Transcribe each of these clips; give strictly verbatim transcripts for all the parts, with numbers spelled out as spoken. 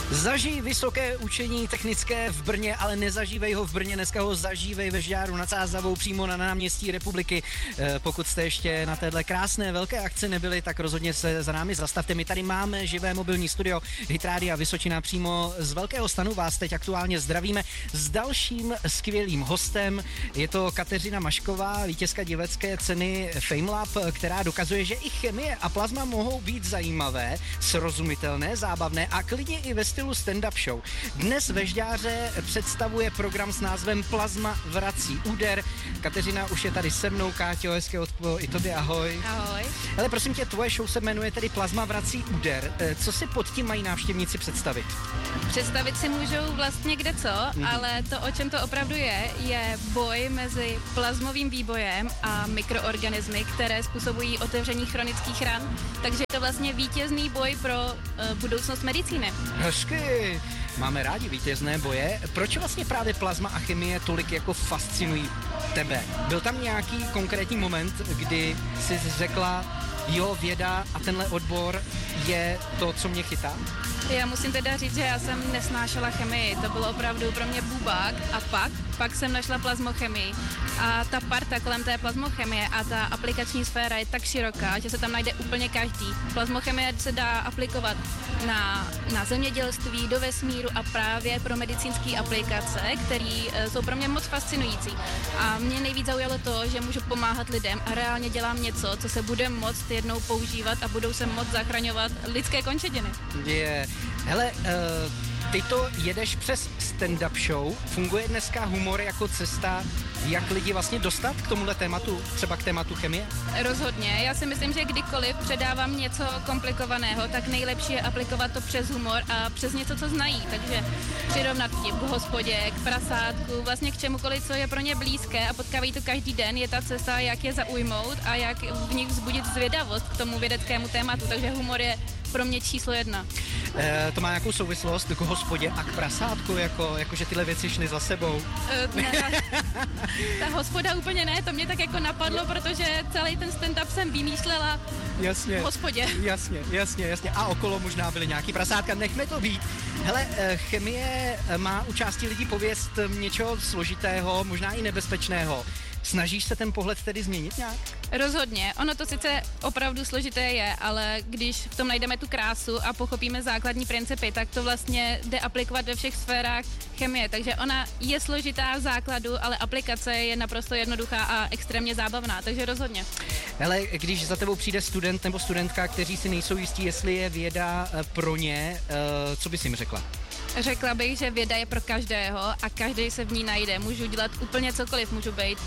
Zažij vysoké učení technické v Brně, ale nezažívej ho v Brně, dneska ho zažívej ve Žďáru nad Sázavou přímo na náměstí Republiky. E, pokud jste ještě na téhle krásné velké akci nebyli, tak rozhodně se za námi zastavte. My tady máme živé mobilní studio Hit Rádia Vysočina, přímo z Velkého stanu vás teď aktuálně zdravíme s dalším skvělým hostem. Je to Kateřina Mašková, vítězka divacké ceny FameLab, která dokazuje, že i chemie a plazma mohou být zajímavé, srozumitelné, zábavné a klidně i ve stylu stand-up show. Dnes ve Žďáře představuje program s názvem Plazma vrací úder. Kateřina už je tady se mnou. Káťo, hezké odpoledne, i tobě ahoj. Ahoj. Hele, prosím tě, tvoje show se jmenuje tedy Plazma vrací úder. Co si pod tím mají návštěvníci představit? Představit si můžou vlastně kde co, mm. ale to, o čem to opravdu je, je boj mezi plazmovým výbojem a mikroorganismy, které způsobují otevření chronických ran. Takže je to vlastně vítězný boj pro uh, budoucnost medicíny. Hezky. Máme rádi vítězné boje. Proč vlastně právě plazma a chemie tolik jako fascinují tebe? Byl tam nějaký konkrétní moment, kdy jsi řekla, jo, věda a tenhle odbor je to, co mě chytá? Já musím teda říct, že já jsem nesnášela chemii, to bylo opravdu pro mě bubák a pak, pak jsem našla plazmochemii a ta parta kolem té plazmochemie a ta aplikační sféra je tak široká, že se tam najde úplně každý. Plazmochemie se dá aplikovat na, na zemědělství, do vesmíru a právě pro medicínské aplikace, které jsou pro mě moc fascinující. A mě nejvíc zaujalo to, že můžu pomáhat lidem a reálně dělám něco, co se bude moct jednou používat a budou se moct zachraňovat lidské končetiny. Je. Hele, uh, ty to jedeš přes stand-up show. Funguje dneska humor jako cesta, jak lidi vlastně dostat k tomuhle tématu, třeba k tématu chemie? Rozhodně. Já si myslím, že kdykoliv předávám něco komplikovaného, tak nejlepší je aplikovat to přes humor a přes něco, co znají. Takže přirovnat tím k hospodě, k prasátku, vlastně k čemukoliv, co je pro ně blízké a potkávají to každý den, je ta cesta, jak je zaujmout a jak v nich vzbudit zvědavost k tomu vědeckému tématu. Takže humor je pro mě číslo jedna. E, to má nějakou souvislost k hospodě a k prasátku, jako, jako že tyhle věci šly za sebou? E, ne, ta, ta hospoda úplně ne, to mě tak jako napadlo, protože celý ten stand-up jsem vymýšlela jasně, v hospodě. Jasně, jasně, jasně. A okolo možná byly nějaký prasátka, nechme to být. Hele, chemie má u části lidí pověst něčeho složitého, možná i nebezpečného. Snažíš se ten pohled tedy změnit nějak? Rozhodně. Ono to sice opravdu složité je, ale když v tom najdeme tu krásu a pochopíme základní principy, tak to vlastně jde aplikovat ve všech sférách chemie. Takže ona je složitá v základu, ale aplikace je naprosto jednoduchá a extrémně zábavná, takže rozhodně. Hele, když za tebou přijde student nebo studentka, kteří si nejsou jistí, jestli je věda pro ně, co bys jim řekla? Řekla bych, že věda je pro každého a každý se v ní najde. Můžu dělat úplně cokoliv, můžu být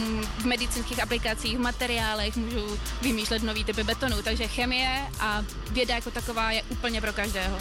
v medicínských aplikacích, v materiálech, můžu vymýšlet nový typy betonu, takže chemie a věda jako taková je úplně pro každého.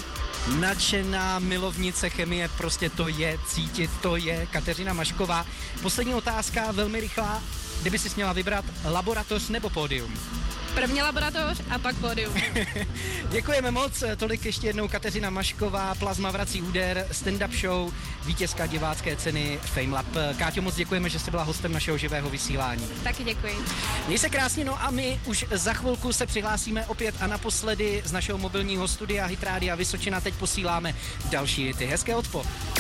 Nadšená milovnice chemie, prostě to je cítit, to je Kateřina Mašková. Poslední otázka, velmi rychlá. Kdyby si měla vybrat laboratoř nebo pódium? První laboratoř a pak pódium. Děkujeme moc, tolik ještě jednou Kateřina Mašková, Plazma vrací úder, stand-up show, vítězka divácké ceny FameLab. Káťo, moc děkujeme, že jsi byla hostem našeho živého vysílání. Taky děkuji. Měj se krásně, no a my už za chvilku se přihlásíme opět a naposledy z našeho mobilního studia Hit Rádia Vysočina teď posíláme další hity. Hezké odpo.